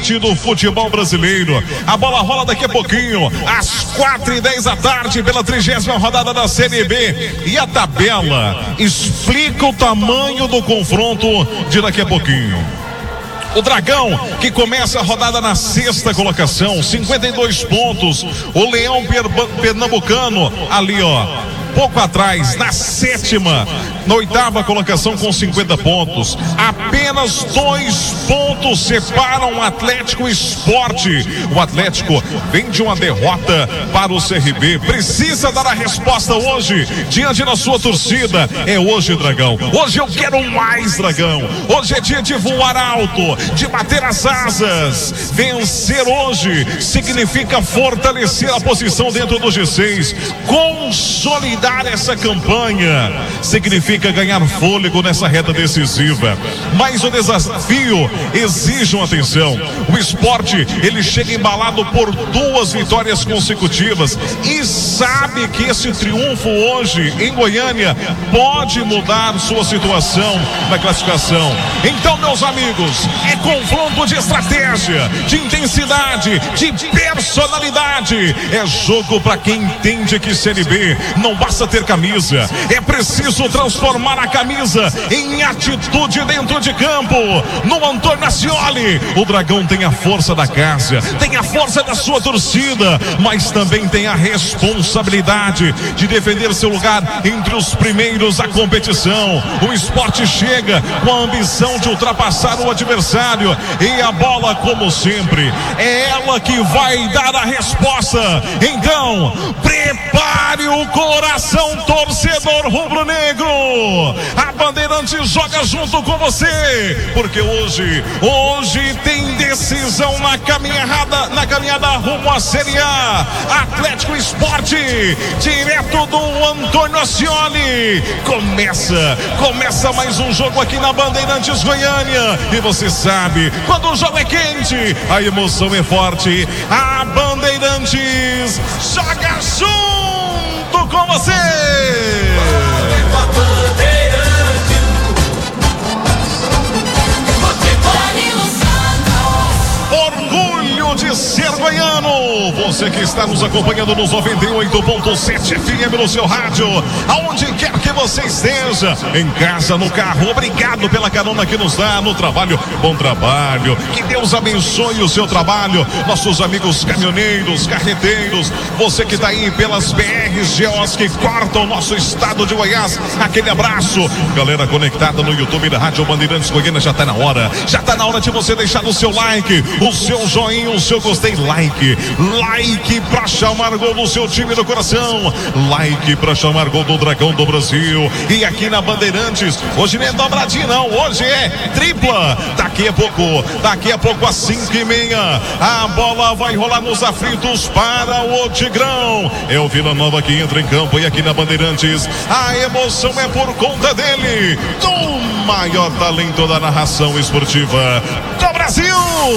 elite do futebol brasileiro. A bola rola daqui a pouquinho, às 4h10 da tarde, pela 30ª rodada da Série B. E a tabela explica o tamanho do confronto de daqui a pouquinho. O Dragão, que começa a rodada na 6ª colocação, 52 pontos. O Leão Pernambucano, ali ó, pouco atrás, na 7ª, na 8ª colocação com 50 pontos. Apenas 2 pontos separam o Atlético Esporte. O Atlético vem de uma derrota para o CRB. Precisa dar a resposta hoje, diante da sua torcida. É hoje, Dragão. Hoje eu quero mais, Dragão. Hoje é dia de voar alto, de bater as asas. Vencer hoje significa fortalecer a posição dentro do G6. Consolidar essa campanha significa ganhar fôlego nessa reta decisiva. Mas o desafio exige uma atenção. O Sport, ele chega embalado por 2 vitórias consecutivas e sabe que esse triunfo hoje em Goiânia pode mudar sua situação na classificação. Então, meus amigos, é confronto de estratégia, de intensidade, de personalidade. É jogo para quem entende que Série B não basta ter camisa, é preciso transformar a camisa em atitude dentro de campo. No Antônio Ascioli, o Dragão tem a força da casa, tem a força da sua torcida, mas também tem a responsabilidade de defender seu lugar entre os primeiros da competição. O Sport chega com a ambição de ultrapassar o adversário e a bola, como sempre, é ela que vai dar a resposta. Então, prepare o coração, torcedor rubro-negro. A Bandeirantes joga junto com você, porque hoje tem decisão na caminhada rumo à Série A. Atlético Esporte, direto do Antônio Ascioli. Começa mais um jogo aqui na Bandeirantes Goiânia. E você sabe, quando o jogo é quente, a emoção é forte. A Bandeirantes joga junto com você. Orgulho de ser goiano. Você que está nos acompanhando nos 98.7 FM no seu rádio, aonde quer que você esteja, em casa, no carro, obrigado pela carona que nos dá no trabalho. Bom trabalho, que Deus abençoe o seu trabalho. Nossos amigos caminhoneiros, carreteiros, você que está aí pelas BRs, GOs que cortam o nosso estado de Goiás, aquele abraço. Galera conectada no YouTube da Rádio Bandeirantes Goiânia, já está na hora de você deixar o seu like, o seu joinha, o seu gostei, like pra chamar gol do seu time do coração, like pra chamar gol do Dragão do Brasil. E aqui na Bandeirantes, hoje não é dobradinha não, hoje é tripla. Daqui a pouco às 5h30, a bola vai rolar nos aflitos para o Tigrão. É o Vila Nova que entra em campo, e aqui na Bandeirantes a emoção é por conta dele, do maior talento da narração esportiva do Brasil.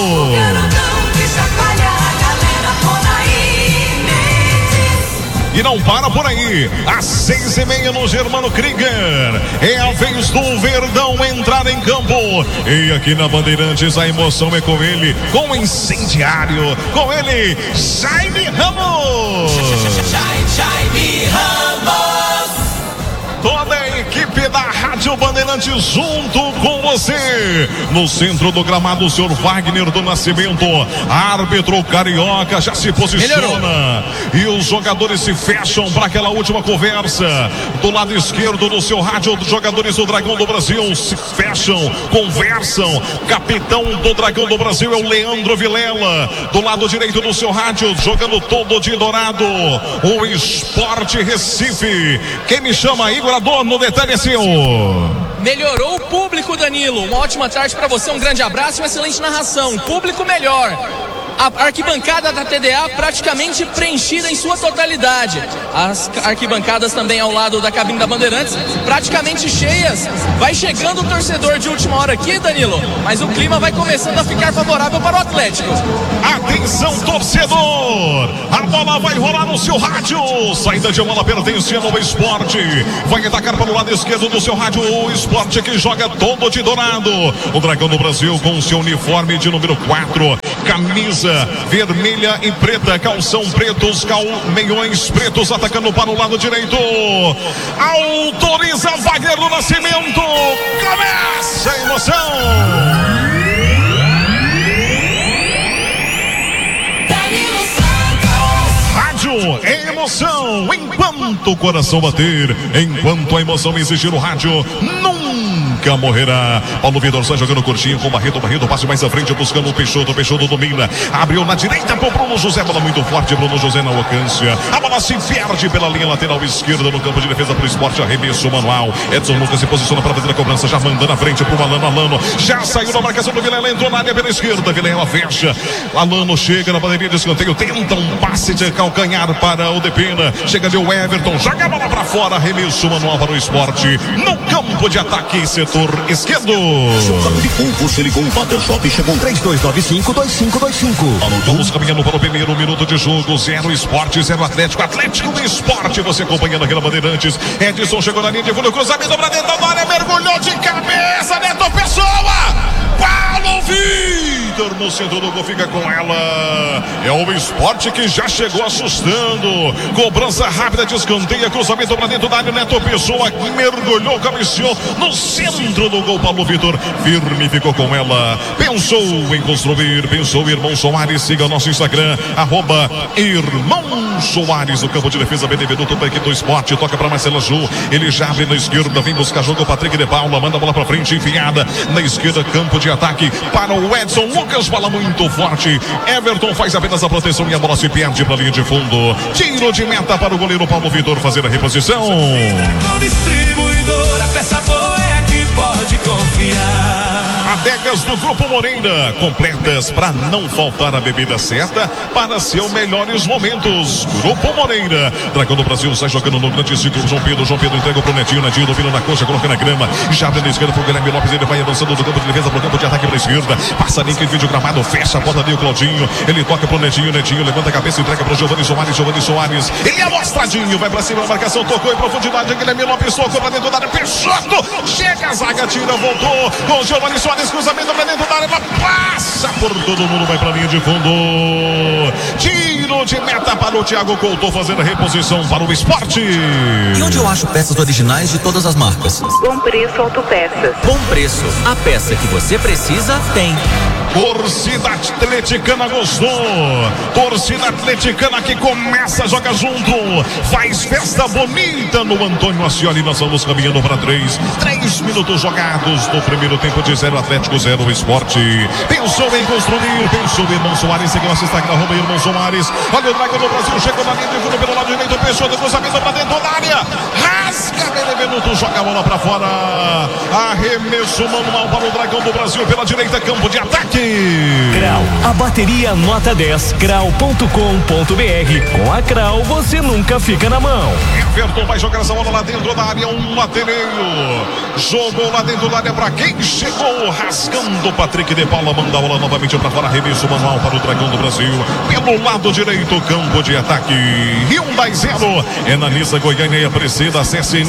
E não para por aí, às 6h30 no Germano Krieger, é a vez do Verdão entrar em campo. E aqui na Bandeirantes a emoção é com ele, com o incendiário, com ele, Jaime Ramos. Jaime Ramos. Toda a equipe da Rádio Bandeirantes junto com você. No centro do gramado, o senhor Wagner do Nascimento, árbitro carioca, já se posiciona. E os jogadores se fecham para aquela última conversa. Do lado esquerdo do seu rádio, os jogadores do Dragão do Brasil se fecham, conversam. Capitão do Dragão do Brasil é o Leandro Vilela. Do lado direito do seu rádio, jogando todo de dourado, o Sport Recife. Quem me chama? Igor Adorno, detalhe é seu. Melhorou o público, Danilo. Uma ótima tarde para você, um grande abraço e uma excelente narração. Público melhor. A arquibancada da TDA praticamente preenchida em sua totalidade. As arquibancadas também ao lado da cabine da Bandeirantes praticamente cheias. Vai chegando o torcedor de última hora aqui, Danilo, mas o clima vai começando a ficar favorável para o Atlético. Atenção, torcedor! A bola vai rolar no seu rádio. Saída de bola pertencendo ao Sport. Vai atacar para o lado esquerdo do seu rádio. O Sport que joga todo de dourado. O Dragão do Brasil com seu uniforme de número 4. camisa vermelha e preta, calção preto, os meiões pretos atacando para o lado direito. Autoriza Wagner do Nascimento. Começa a emoção. É emoção, enquanto o coração bater, enquanto a emoção exigir o rádio, nunca morrerá. Paulo Vitor sai jogando curtinho com Barreto passe mais à frente buscando o Peixoto domina, abriu na direita pro Bruno José, bola muito forte, Bruno José na alcância, a bola se perde pela linha lateral esquerda no campo de defesa pro Sport, arremesso manual, Edson Lucas se posiciona para fazer a cobrança, já manda na frente pro Alano, já saiu da marcação do Vilela, entrou na área pela esquerda, Vilela fecha, Alano chega na bandeirinha de escanteio, tenta um passe de calcanhar para o Depena, chega de o Everton, joga a bola para fora, arremesso manual para o Sport, no campo de ataque, setor esquerdo. Você ligou o Watershop, chegou 3295-2525. Vamos caminhando para o primeiro minuto de jogo, 0 Sport, 0 Atlético do Sport, você acompanhando aqui na Bandeirantes, Edson chegou na linha de fundo, cruzamento para dentro da área, mergulhou de cabeça, Neto Pessoa, Paulo Vitor no centro do gol, fica com ela, é o Sport que já chegou assustando, cobrança rápida de escanteio, cruzamento para dentro da área, Neto Pessoa mergulhou, cabeceou no centro do gol, Paulo Vitor firme ficou com ela, pensou em construir, pensou Irmão Soares, siga o nosso Instagram, @Irmão Soares, no campo de defesa, Benevenuto para a equipe do Sport, toca para Marcelo Ju, ele já abre na esquerda, vem buscar jogo, Patrick de Paula, manda a bola para frente, enfiada na esquerda, campo de ataque para o Edson Lucas, bola muito forte, Everton faz apenas a proteção e a bola se perde para a linha de fundo, tiro de meta para o goleiro Paulo Vitor fazer a reposição. Distribuidora, peça boa é aqui, pode confiar. Adegas do Grupo Moreira, completas para não faltar a bebida certa para seus melhores momentos. Grupo Moreira, Dragão do Brasil sai jogando no grande círculo, João Pedro entrega pro Netinho domina na coxa, coloca na grama, já abre na esquerda pro Guilherme Lopes, ele vai avançando do campo de defesa pro campo de ataque para a esquerda, passa link em vídeo gravado, fecha a porta ali o Claudinho, ele toca pro Netinho levanta a cabeça e entrega pro Giovanni Soares, ele é amostradinho, vai pra cima, a marcação tocou em profundidade, Guilherme Lopes tocou pra dentro da área, Peixoto, chega a zaga, tira, voltou, com Giovanni Soares, cruzamento pra dentro da área, ela passa por todo mundo, vai pra linha de fundo, tiro de meta para o Thiago Couto, fazendo a reposição para o Sport. E onde eu acho peças originais de todas as marcas? Bom Preço Autopeças. Bom Preço, a peça que você precisa tem. Torcida atleticana gostou, torcida atleticana que começa, joga junto, faz festa bonita no Antônio Ascioli, nós vamos caminhando para 3 minutos jogados no primeiro tempo de 0 Atlético, 0 Sport, pensou em construir, pensou o Irmão Soares, seguiu nosso Instagram, Irmão Soares, olha o Dragão do Brasil, chegou na linha de fundo pelo lado direito, pensou do cruzamento para dentro da área, rasga Benevenuto, joga a bola para fora, arremesso manual para o Dragão do Brasil pela direita, campo de ataque. Grau, a bateria nota 10, grau.com.br. Com a Grau você nunca fica na mão. Everton vai jogar essa bola lá dentro da área, um latereio, jogou lá dentro da área para quem chegou, rasgando Patrick de Paula, manda a bola novamente para fora, arremesso manual para o Dragão do Brasil, pelo lado direito, campo de ataque, Hyundai 0, é na Nisa Goiânia e Aparecida, acesse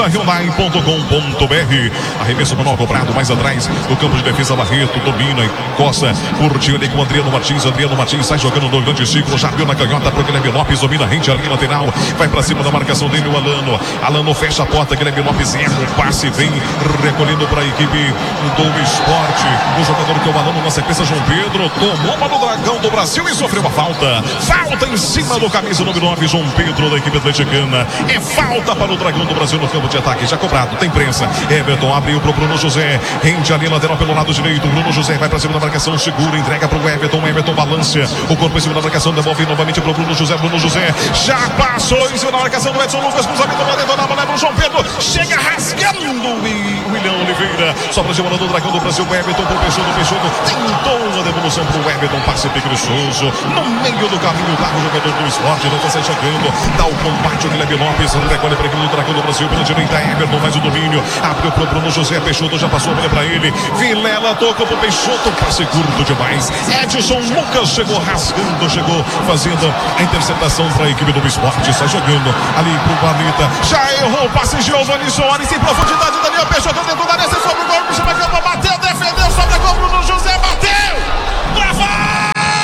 nisahyundai.com.br, arremesso manual cobrado mais atrás, no campo de defesa, Barreto domina e coça, curtiu ali com o Adriano Martins sai jogando no grande ciclo, já abriu na canhota pro Guilherme Lopes, domina rente ali lateral, vai pra cima da marcação dele o Alano fecha a porta, Guilherme Lopes erra o passe, vem recolhendo para a equipe do Sport, o jogador que é o Alano na sequência, João Pedro, tomou uma do Dragão do Brasil e sofreu uma falta em cima do camisa número 9, João Pedro da equipe atleticana, é falta para o Dragão do Brasil no campo de ataque, já cobrado, tem prensa, Everton abriu pro Bruno José, rente ali lateral pelo lado direito, Bruno José vai pra cima da marcação, segura, entrega pro Everton balança, o corpo em cima da marcação, devolve novamente pro Bruno José já passou em cima da marcação do Edson Lucas, cruzamento pra dentro da bola pro João Pedro, chega rasgando o William Oliveira, sobra de bola do Dragão do Brasil, o Everton pro Peixoto, tentou uma devolução pro Everton, passe preguiçoso, no meio do caminho, tá o jogador do Sport, não consegue chegando, dá o combate, o Guilherme Lopes, recolhe para a equipe do Dragão do Brasil, pela direita, Everton faz o domínio, abriu pro Bruno José, Peixoto já passou a bola pra ele, Vilela tocou pro Peixoto, passe curto demais, Edson Lucas chegou rasgando, chegou fazendo a interceptação para a equipe do Sport, sai jogando ali pro Planeta, já errou o passe, Giovanni Soares em profundidade, Daniel Peixoto dentro da área, sobre o gol, chama a cama, bateu, defendeu, sobra com o Bruno José, bateu, pra fora!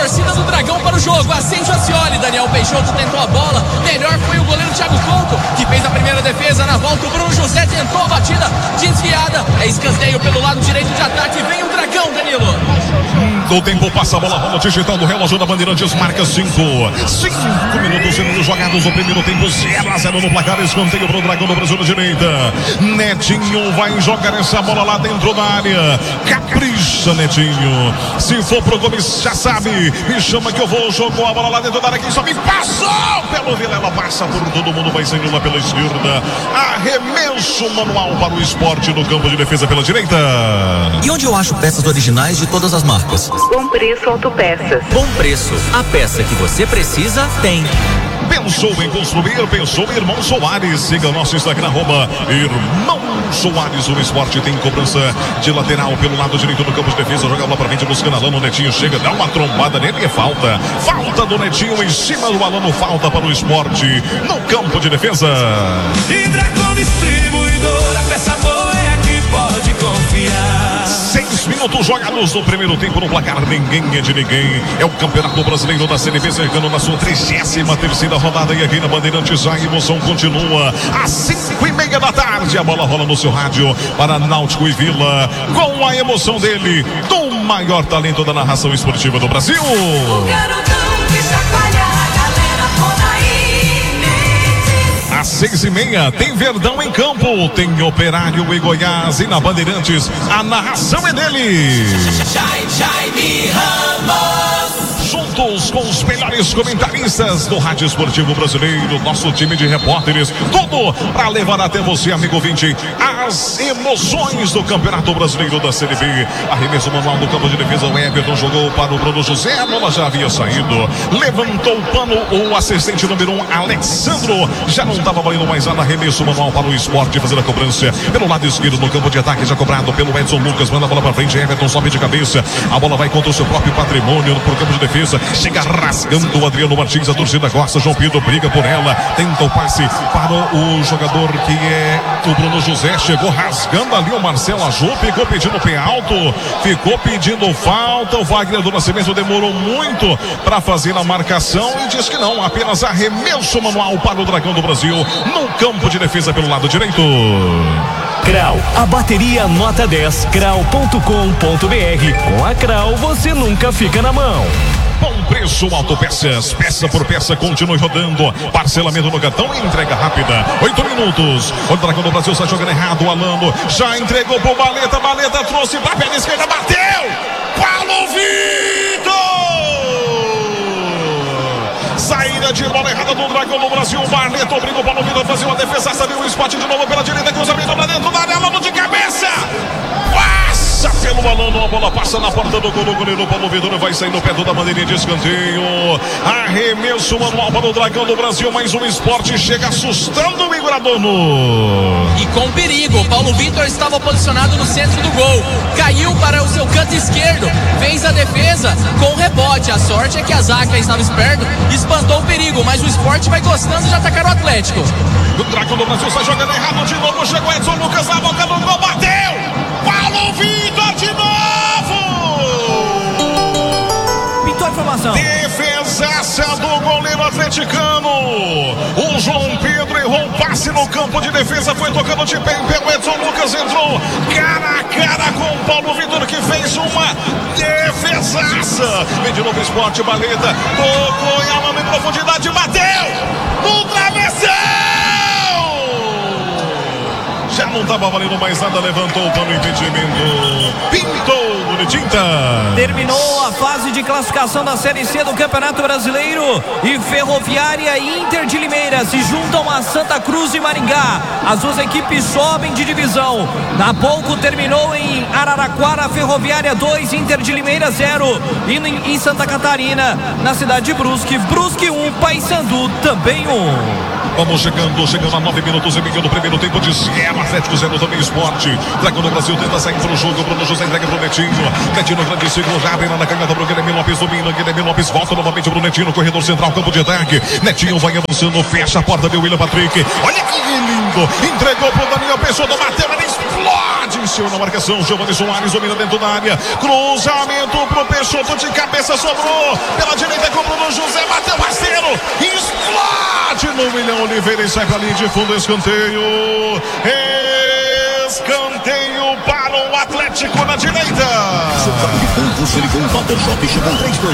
torcida do Dragão para o jogo. Acende o Ascioli, Daniel Peixoto tentou a bola. Melhor foi o goleiro Thiago Couto, que fez a primeira defesa. Na volta o Bruno José tentou a batida desviada. É escanteio pelo lado direito de ataque. Vem o Dragão, Danilo. Do tempo passa a bola, rola digital do relógio da Bandeirantes, marca 5 minutos sendo jogados no primeiro tempo, 0-0 no placar, escanteio pro Dragão do Brasil na direita. Netinho vai jogar essa bola lá dentro da área, capricha Netinho, se for pro Gomes já sabe, me chama que eu vou, jogou a bola lá dentro da área, quem só me passou pelo Vilela, passa por todo mundo, vai saindo lá pela esquerda, arremesso manual para o Sport no campo de defesa pela direita. E onde eu acho peças originais de todas as marcas? Bom Preço Autopeças. Bom Preço, a peça que você precisa tem. Pensou em construir, pensou em Irmão Soares. Siga o nosso Instagram, Irmão Soares. O Esporte tem cobrança de lateral pelo lado direito do campo de defesa. Joga lá pra frente, buscando Alano. O Netinho chega, dá uma trombada nele e falta. Falta do Netinho em cima do Alano. Falta para o Esporte no campo de defesa. E Dragão Distribuidora, peça boa é aqui, pode confiar. 6 minutos jogados no primeiro tempo no placar, ninguém é de ninguém. É o Campeonato Brasileiro da Série B chegando na sua 33ª rodada e aqui na Bandeirantes a emoção continua. Às 5:30 da tarde a bola rola no seu rádio para Náutico e Vila com a emoção dele, do maior talento da narração esportiva do Brasil. O garotão que chacoalha a galera toda aí. Às 6:30 tem Verdão em campo, tem Operário e Goiás e na Bandeirantes a narração é dele. Jaime Ramos. Juntos com os melhores comentaristas do Rádio Esportivo Brasileiro, nosso time de repórteres, tudo para levar até você, amigo ouvinte, as emoções do Campeonato Brasileiro da Série B. Arremesso manual do campo de defesa, o Everton jogou para o Bruno José, a bola já havia saído, levantou o pano, o assistente número 1, Alexandro, já não estava valendo mais nada, arremesso manual para o Sport, fazer a cobrança pelo lado esquerdo no campo de ataque, já cobrado pelo Edson Lucas, manda a bola para frente, Everton sobe de cabeça, a bola vai contra o seu próprio patrimônio pro campo de defesa. Chega rasgando o Adriano Martins, a torcida gosta, João Pedro briga por ela, tenta o passe para o jogador que é o Bruno José, chegou rasgando ali o Marcelo Aju, ficou pedindo pé alto, ficou pedindo falta, o Wagner do Nascimento demorou muito para fazer a marcação e diz que não, apenas arremesso manual para o Dragão do Brasil no campo de defesa pelo lado direito. Crau, a bateria nota 10, crau.com.br. Com a Crau você nunca fica na mão. Bom Preço Autopeças, peça por peça, continue rodando, parcelamento no cartão e entrega rápida, 8 minutos, o Dragão do Brasil está jogando errado, o Alano já entregou pro Baleta, Baleta trouxe pra perna esquerda, bateu, Paulo Vitor! Saída de bola errada do Dragão do Brasil, o Barleto obrigou o Paulo Vitor a fazer uma defesa, saiu o Sport de novo pela direita, cruzamento pra dentro da área, Alano de cabeça! Passa pelo Alano, a bola passa na porta do gol, o goleiro Paulo Vitor vai saindo perto da bandeirinha de escanteio. Arremesso manual para o Dragão do Brasil, mais um Sport chega assustando o Igor Adorno. E com perigo, Paulo Vitor estava posicionado no centro do gol, caiu para o seu canto esquerdo, fez a defesa com o rebote. A sorte é que a zaga estava esperto, espantou o perigo, mas o Sport vai gostando de atacar o Atlético. O Dragão do Brasil sai jogando errado de novo, chegou Edson Lucas na boca do gol, bateu! Paulo Vitor de novo! Pintou a informação. Defesaça do goleiro atleticano. O João Pedro errou um passe no campo de defesa, foi tocando de pé em pé, o Edson Lucas entrou cara a cara com o Paulo Vitor, que fez uma defesaça. Vem de novo Sport, Baleta, tocou em Alano em profundidade, bateu no travessão! Já não estava valendo mais nada, levantou o pano, impedimento, pintou bonitinta. Terminou a fase de classificação da Série C do Campeonato Brasileiro e Ferroviária e Inter de Limeira se juntam a Santa Cruz e Maringá. As duas equipes sobem de divisão. Há pouco terminou em Araraquara, Ferroviária 2, Inter de Limeira 0. E em Santa Catarina, na cidade de Brusque, Brusque 1, Paysandu também 1. Vamos chegando a 9 minutos e meio do primeiro tempo de 0, Atlético 0 também Sport. Dragão do Brasil tenta sair pro jogo, Bruno José entrega pro Netinho. Netinho no grande ciclo, já abre na canhota volta pro Guilherme Lopes, domina, Guilherme Lopes volta novamente pro Netinho no corredor central, campo de ataque. Netinho vai avançando, fecha a porta de William Patrick. Olha que lindo, entregou pro Daniel Peixoto, bateu, ele explode em cima na marcação. Giovanni Soares domina dentro da área, cruzamento pro Peixoto, de cabeça sobrou, pela direita com o Bruno José, bateu rasteiro, explode no William Oliveira e sai pra linha de fundo, escanteio. Escanteio para o Atlético na direita. Concurso Ligou Water Shop chegou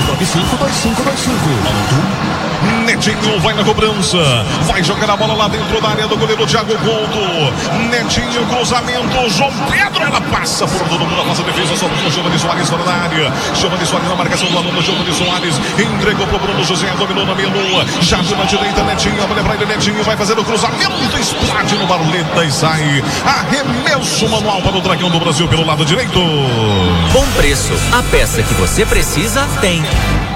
3295-2525. Netinho vai na cobrança, vai jogar a bola lá dentro da área do goleiro Thiago Couto. Netinho, cruzamento, João Pedro, ela passa por todo mundo, faz a defesa, só o Giovanni Soares fora da área. Giovanni Soares na marcação do aluno, Giovanni Soares entregou pro Bruno José, dominou na meia-lua, já na direita, Netinho, olha pra ele, Netinho vai fazer o cruzamento, explode no Barleta e sai. Arremesso manual para o Dragão do Brasil pelo lado direito. Bom preço, a peça que você precisa tem.